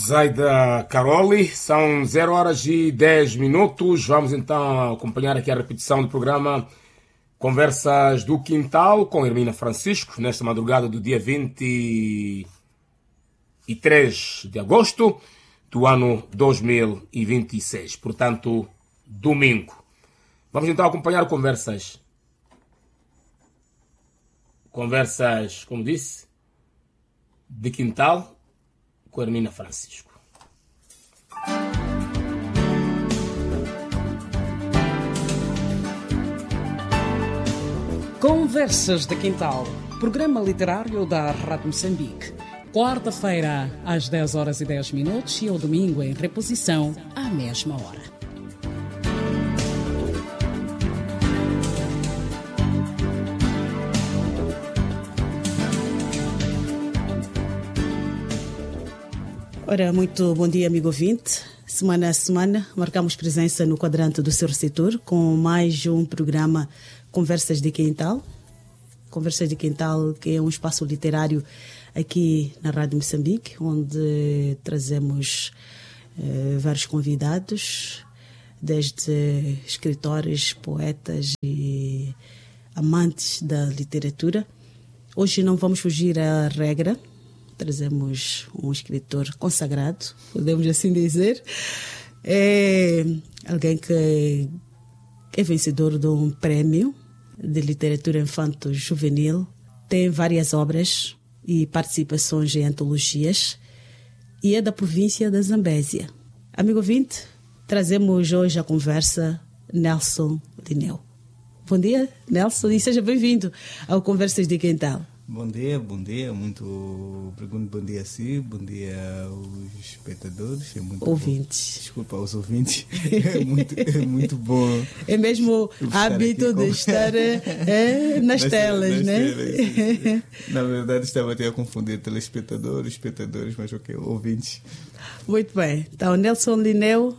Zaida Caroli, são 0 horas e 10 minutos. Vamos então acompanhar aqui a repetição do programa Conversas do Quintal com Hermina Francisco, nesta madrugada do dia 23 de agosto do ano 2026, portanto, domingo. Vamos então acompanhar conversas, como disse, de quintal com Hermina Francisco. Conversas de Quintal, programa literário da Rádio Moçambique. Quarta-feira, às 10 horas e 10 minutos e ao domingo em reposição, à mesma hora. Ora, muito bom dia, amigo ouvinte. Semana a semana, marcamos presença no quadrante do seu setor com mais um programa Conversas de Quintal. Conversas de Quintal, que é um espaço literário aqui na Rádio Moçambique, onde trazemos vários convidados, desde escritores, poetas e amantes da literatura. Hoje não vamos fugir à regra. Trazemos um escritor consagrado, podemos assim dizer. É alguém que é vencedor de um prémio de literatura infanto-juvenil. Tem várias obras e participações em antologias e é da província da Zambésia. Amigo ouvinte, trazemos hoje a conversa Nelson Lineu. Bom dia, Nelson, e seja bem-vindo ao Conversas de Quintal. Bom dia, bom dia a si, bom dia aos espectadores. Ouvintes. Desculpa, aos ouvintes. É muito bom. É mesmo hábito de estar nas telas, né? Telas. Na verdade, estava até a confundir telespectadores, mas ok, ouvintes. Muito bem. Então, Nelson Lineu,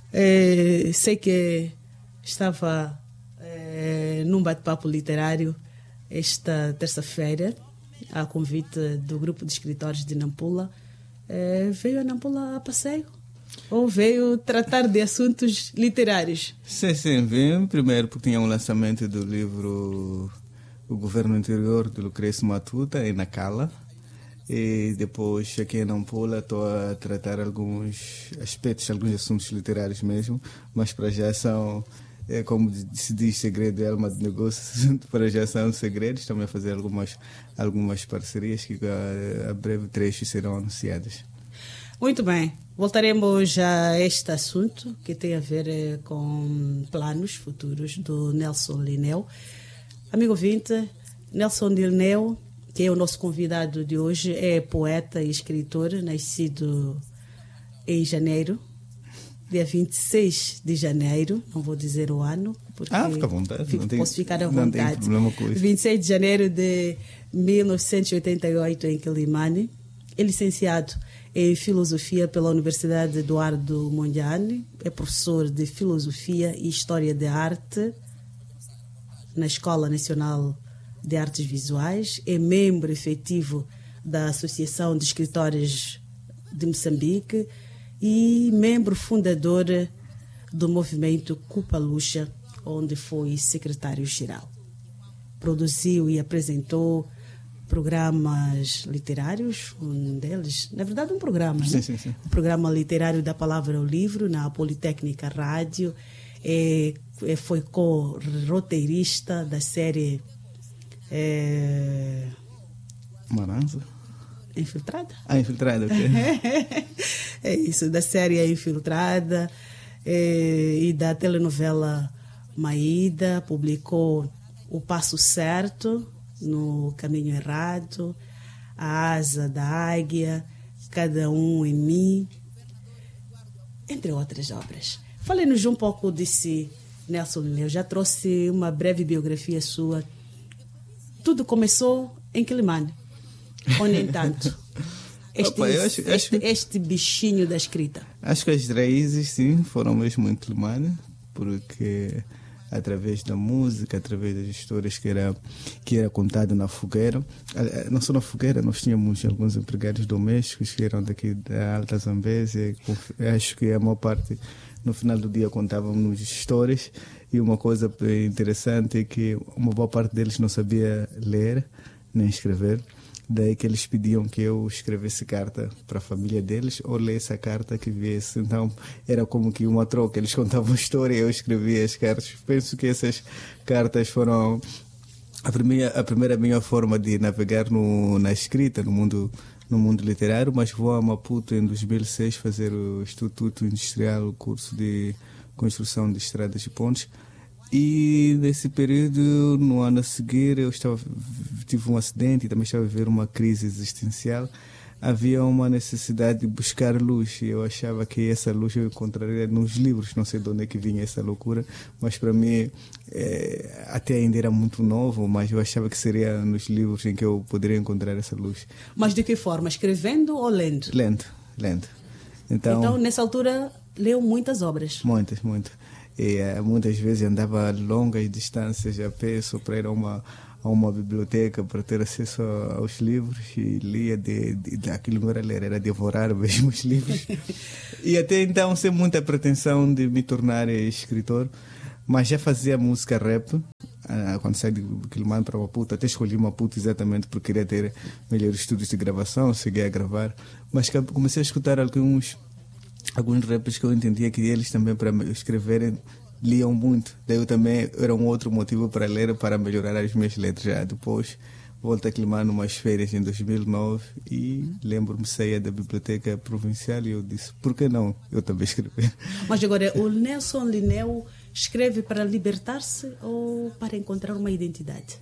sei que estava num bate-papo literário esta terça-feira, a convite do grupo de escritores de Nampula. Veio a Nampula a passeio? Ou veio tratar de assuntos literários? Sim, vim primeiro porque tinha um lançamento do livro O Governo Interior, de Lucrécio Matuta, em Nacala. E depois, aqui em Nampula, estou a tratar alguns aspectos, alguns assuntos literários mesmo, mas para já são... como se diz, segredo é alma de negócio, para já são segredos. Também a fazer algumas parcerias que a breve trechos serão anunciadas. Muito bem, voltaremos a este assunto que tem a ver com planos futuros do Nelson Lineu. Amigo ouvinte, Nelson Lineu, que é o nosso convidado de hoje, é poeta e escritor, nascido em janeiro, dia 26 de janeiro, não vou dizer o ano, porque fica à vontade, posso ficar à vontade. Não tem problema com isso. 26 de janeiro de 1988, em Quilimane. É licenciado em Filosofia pela Universidade Eduardo Mondlane, é professor de Filosofia e História da Arte na Escola Nacional de Artes Visuais, é membro efetivo da Associação de Escritores de Moçambique e membro fundador do movimento Cupa Lucha, onde foi secretário-geral. Produziu e apresentou programas literários, um deles, na verdade um programa, sim, né? Sim. O programa literário da Palavra ao Livro, na Politécnica Rádio, foi co-roteirista da série Maranza? Infiltrada? Infiltrada, ok. É isso, da série Infiltrada e da telenovela Maída. Publicou O Passo Certo, No Caminho Errado, A Asa da Águia, Cada Um em Mim, entre outras obras. Fale-nos um pouco de si, Nelson Lineu. Já trouxe uma breve biografia sua. Tudo começou em Quilimane. Ou nem tanto? Este bichinho da escrita. Acho que as raízes, sim, foram mesmo em Quilimane, porque através da música, através das histórias que era contado na fogueira. Não só na fogueira, nós tínhamos alguns empregados domésticos que eram daqui da Alta Zambésia. Acho que a maior parte, no final do dia, contávamos histórias. E uma coisa interessante é que uma boa parte deles não sabia ler nem escrever. Daí que eles pediam que eu escrevesse carta para a família deles ou lesse a carta que viesse. Então era como que uma troca. Eles contavam história e eu escrevia as cartas. Penso que essas cartas foram a primeira minha forma de navegar na escrita, no mundo literário. Mas vou a Maputo em 2006 fazer o Instituto Industrial, o curso de construção de estradas e pontes. E nesse período, no ano a seguir, tive um acidente e também estava a viver uma crise existencial. Havia uma necessidade de buscar luz e eu achava que essa luz eu encontraria nos livros. Não sei de onde é que vinha essa loucura, mas para mim até ainda era muito novo, mas eu achava que seria nos livros em que eu poderia encontrar essa luz. Mas de que forma? Escrevendo ou lendo? Lendo. Então nessa altura, leu muitas obras? Muitas. E muitas vezes andava longas distâncias a pé só para ir a uma biblioteca para ter acesso aos livros e lia aquilo não era ler, era devorar mesmo os livros. E até então sem muita pretensão de me tornar escritor, mas já fazia música rap quando saí de Quilimane para Maputo. Até escolhi Maputo exatamente porque queria ter melhores estudos de gravação, cheguei a gravar, mas comecei a escutar alguns rappers que eu entendia que eles também, para escreverem, liam muito. Daí eu também era um outro motivo para ler, para melhorar as minhas letras. Já depois voltei a Quilimane umas férias em 2009 e lembro-me, saía da biblioteca provincial e eu disse, por que não eu também escrever? Mas agora, o Nelson Lineu escreve para libertar-se ou para encontrar uma identidade?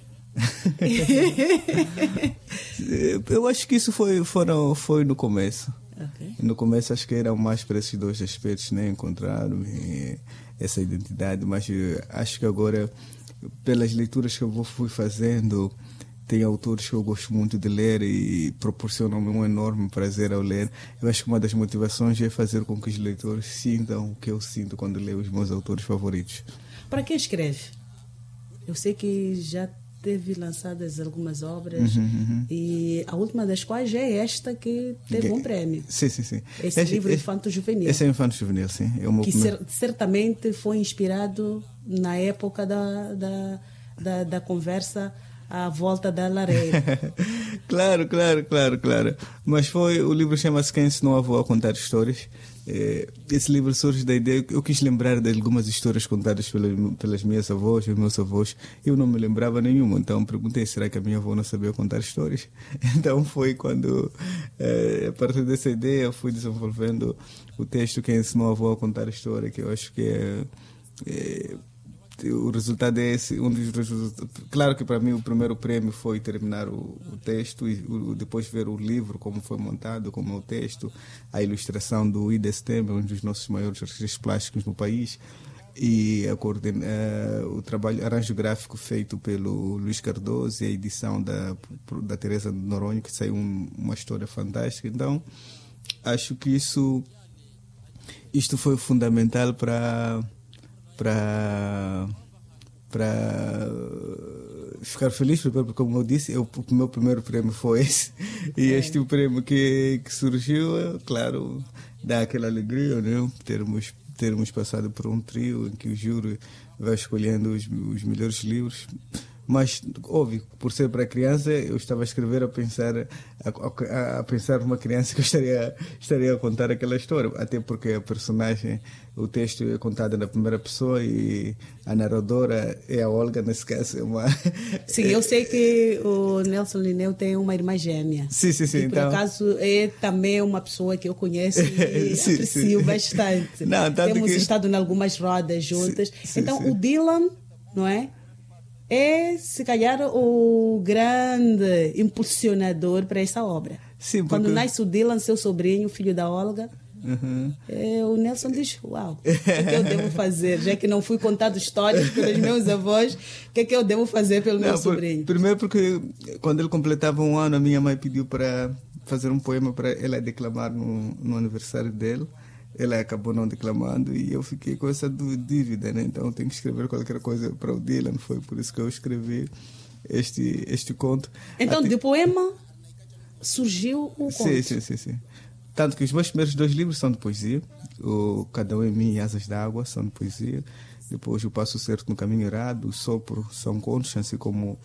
Eu acho que isso foi no começo. Okay. No começo acho que eram mais para esses dois aspectos, né? Encontrar essa identidade, mas acho que agora, pelas leituras que eu fui fazendo, tem autores que eu gosto muito de ler e proporcionam-me um enorme prazer ao ler. Eu acho que uma das motivações é fazer com que os leitores sintam o que eu sinto quando leio os meus autores favoritos. Para quem escreve? Eu sei que já teve lançadas algumas obras e a última das quais é esta que teve um prémio. Sim. Esse livro Infanto-Juvenil. Esse é Infanto-Juvenil, sim. Que certamente foi inspirado na época da conversa à volta da lareira. Claro. Mas o livro chama-se Quem Ensinou a Avó a Contar Histórias. Esse livro surge da ideia, eu quis lembrar de algumas histórias contadas pelas minhas avós e meus avós. Eu não me lembrava nenhuma, então perguntei, será que a minha avó não sabia contar histórias? Então foi quando, a partir dessa ideia, fui desenvolvendo o texto Quem Ensinou a Avó a Contar História, que eu acho que o resultado é esse. Claro que para mim o primeiro prémio foi terminar o texto e depois ver o livro, como foi montado, como é o texto, a ilustração do IDSTEM, um dos nossos maiores artistas plásticos no país, e o trabalho arranjo gráfico feito pelo Luís Cardoso e a edição da Teresa Noronha, que saiu uma história fantástica. Então acho que isto foi fundamental para ficar feliz, porque, como eu disse, o meu primeiro prêmio foi esse. E este prêmio que surgiu, claro, dá aquela alegria, né? Termos passado por um trio em que o júri vai escolhendo os melhores livros. Mas, óbvio, por ser para criança, eu estava a escrever a pensar numa criança que eu estaria a contar aquela história. Até porque a personagem, o texto é contado na primeira pessoa e a narradora é a Olga, nesse caso é uma... Sim, eu sei que o Nelson Lineu tem uma irmã gêmea. Sim. E por acaso é também uma pessoa que eu conheço e aprecio bastante. Não, temos estado em algumas rodas juntas. Então, o Dylan, não é? É, se calhar, o grande impulsionador para essa obra. Sim, porque... Quando nasce o Dylan, seu sobrinho, filho da Olga, o Nelson diz, uau, o que é que eu devo fazer? Já que não fui contado histórias pelos meus avós, o que é que eu devo fazer pelo meu sobrinho? Primeiro porque, quando ele completava 1 ano, a minha mãe pediu para fazer um poema para ela declamar no aniversário dele. Ele acabou não declamando e eu fiquei com essa dívida, né? Então tenho que escrever qualquer coisa para o Dylan. Foi por isso que eu escrevi este conto. Então, de poema surgiu o conto. Sim. Tanto que os meus primeiros 2 livros são de poesia. O Cada Um em Mim e Asas d'Água são de poesia. Depois o Passo Certo no Caminho Errado, o Sopro são contos, assim como...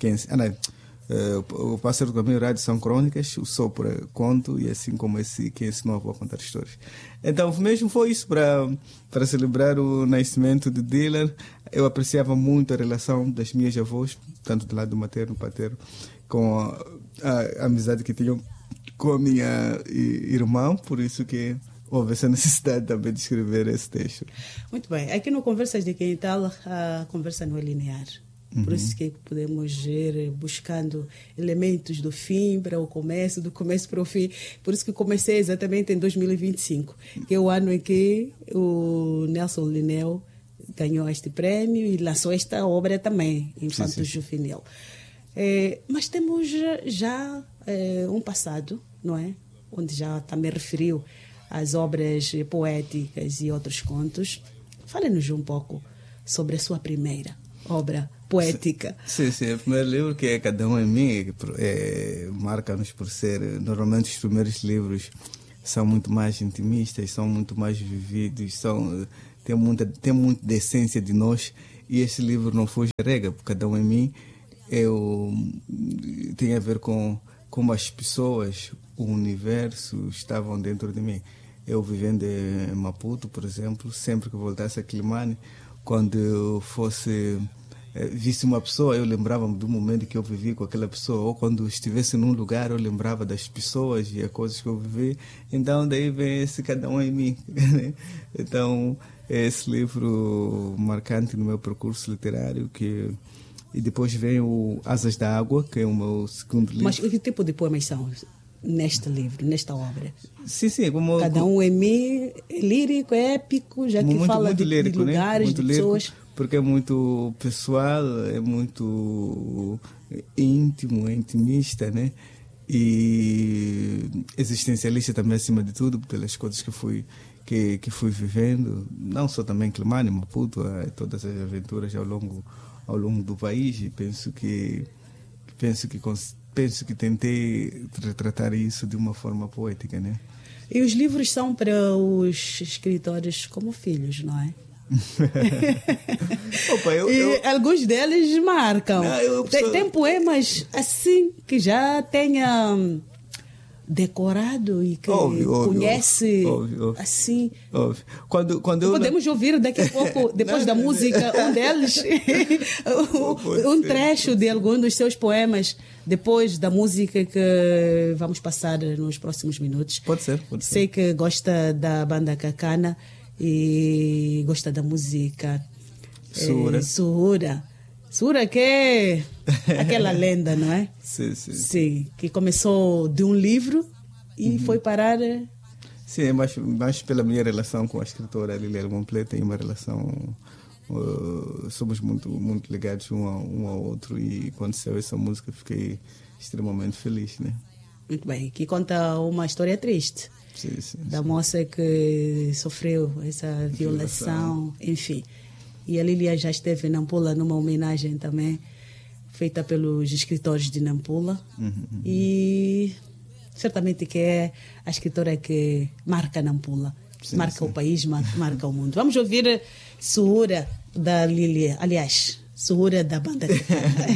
o Passo Certo no Caminho Errado são crônicas, o Sopro é conto, e assim como esse Quem Ensinou a Avó a Contar Histórias. Então, mesmo foi isso para celebrar o nascimento de Dylan. Eu apreciava muito a relação das minhas avós, tanto do lado materno, paterno, com a amizade que tinham com a minha irmã, por isso que houve essa necessidade também de escrever esse texto. Muito bem. Aqui no Conversas de Quintal, a conversa não é linear. Por isso que podemos ir buscando elementos do fim para o começo, do começo para o fim. Por isso que comecei exatamente em 2025, que é o ano em que o Nelson Lineu ganhou este prêmio e lançou esta obra também, Infanto Juvenil. Mas temos já um passado, não é? Onde já também referiu às obras poéticas e outros contos. Fale-nos um pouco sobre a sua primeira obra poética. Sim. O primeiro livro, que é Cada Um em Mim, marca-nos por ser... Normalmente os primeiros livros são muito mais intimistas, são muito mais vividos, tem muito de essência de nós, e este livro não foge à regra, porque Cada Um em Mim tem a ver com como as pessoas, o universo estavam dentro de mim. Eu vivendo em Maputo, por exemplo, sempre que voltasse a Quilimane, quando eu visse uma pessoa, eu lembrava-me do momento que eu vivi com aquela pessoa, ou quando estivesse num lugar, eu lembrava das pessoas e as coisas que eu vivi. Então daí vem esse Cada Um em Mim. Então é esse livro marcante no meu percurso literário, e depois vem o Asas d'Água, que é o meu segundo livro. Mas que tipo de poemas são neste livro, nesta obra? Sim. Cada Um em Mim é lírico, é épico, já que fala muito lírico, de lugares, né? De pessoas. Lírico, porque é muito pessoal, é muito íntimo, é intimista, né? E existencialista também, acima de tudo, pelas coisas que fui vivendo, não só também em Quilimane, Maputo, todas as aventuras ao longo do país, e penso que tentei retratar isso de uma forma poética, né? E os livros são para os escritores como filhos, não é? Opa, alguns deles marcam. Tem poemas assim que já tenha decorado e que conhece assim. Óbvio. Podemos ouvir daqui a pouco, depois da música, um deles, um trecho de algum dos seus poemas, depois da música que vamos passar nos próximos minutos. Pode ser. Sei que gosta da banda Cacana e gosta da música Suhura, que é aquela lenda, não é? Sim, que começou de um livro e foi parar... Sim, mas pela minha relação com a escritora Liliana Momplet, tem uma relação... somos muito, muito ligados um ao outro, e quando saiu essa música fiquei extremamente feliz, né? Muito bem, que conta uma história triste. Sim. Da moça que sofreu essa violação, enfim. E a Lília já esteve em Nampula numa homenagem também feita pelos escritores de Nampula. E certamente que é a escritora que marca Nampula, marca o país, marca o mundo. Vamos ouvir Suhura da Lília, aliás, Suhura da banda